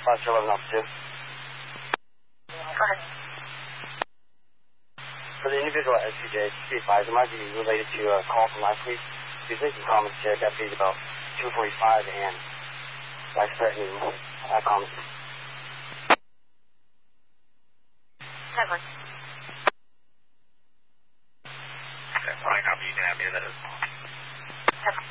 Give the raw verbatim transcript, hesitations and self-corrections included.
Foster eleven Alpha two. Go ahead. For the individual at S C J, be advised, it might be related to a call from last week. He was making comments to deputies about two forty-five and life-threatening uh, comments. Seven. Okay, fine. How many you can have me in that? Seven.